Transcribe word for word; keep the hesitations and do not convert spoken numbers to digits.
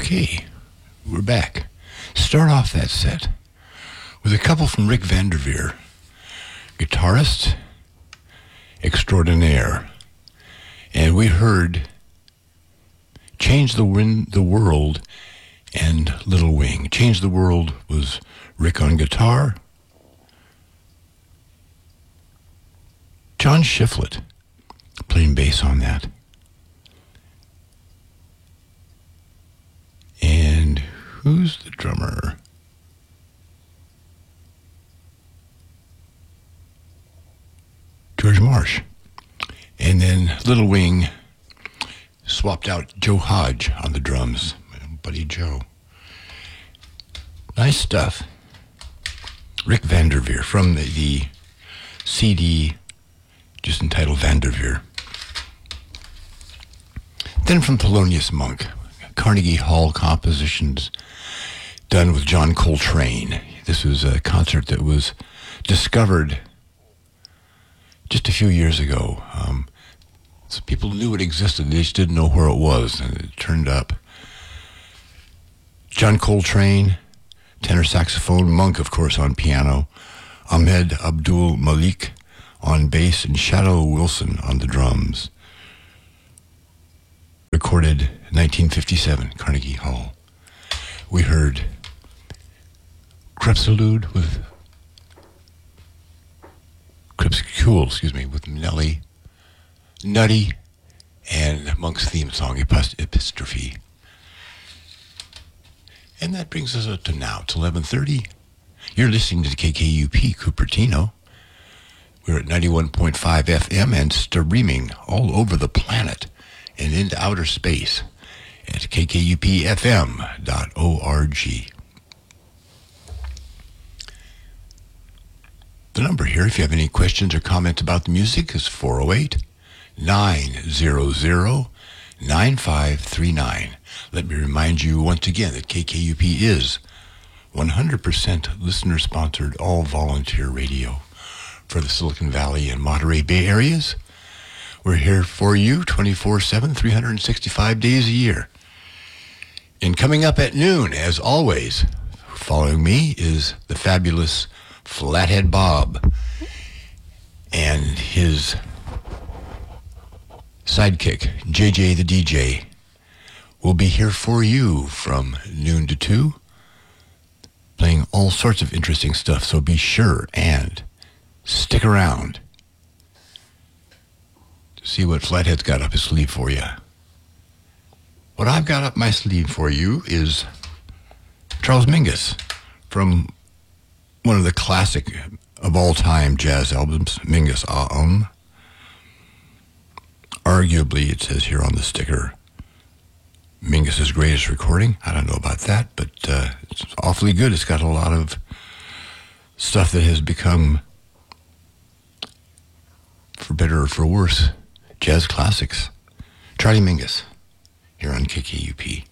Okay, we're back. Start off that set with a couple from Rick Vanderveer, guitarist extraordinaire. And we heard Change the Wind, the World and Little Wing. Change the World was Rick on guitar, John Shiflett playing bass on that. And who's the drummer? George Marsh. And then Little Wing swapped out Joe Hodge on the drums. Buddy Joe. Nice stuff. Rick Vanderveer from the, the C D just entitled Vanderveer. Then from Thelonious Monk, Carnegie Hall compositions done with John Coltrane. This was a concert that was discovered just a few years ago. Um, so people knew it existed, they just didn't know where it was, and it turned up. John Coltrane, tenor saxophone, Monk, of course, on piano, Ahmed Abdul Malik on bass, and Shadow Wilson on the drums. Recorded nineteen fifty-seven, Carnegie Hall. We heard Crepuscule with Crepuscule, excuse me, with Nelly, Nutty, and Monk's theme song, Epistrophe. And that brings us up to now. It's eleven thirty. You're listening to K K U P Cupertino. We're at ninety-one point five F M and streaming all over the planet and into outer space at k k u p f m dot org. The number here, if you have any questions or comments about the music, is four oh eight, nine hundred, nine five three nine. Let me remind you once again that K K U P is one hundred percent listener-sponsored, all-volunteer radio for the Silicon Valley and Monterey Bay areas. We're here for you twenty-four seven, three hundred sixty-five days a year. And coming up at noon, as always, following me is the fabulous Flathead Bob and his sidekick, J J the D J, will be here for you from noon to two, playing all sorts of interesting stuff, so be sure and stick around to see what Flathead's got up his sleeve for you. What I've got up my sleeve for you is Charles Mingus from one of the classic of all time jazz albums, Mingus Ah-Um. Arguably, it says here on the sticker, Mingus's greatest recording. I don't know about that, but uh, it's awfully good. It's got a lot of stuff that has become, for better or for worse, jazz classics. Charlie Mingus here on K K U P.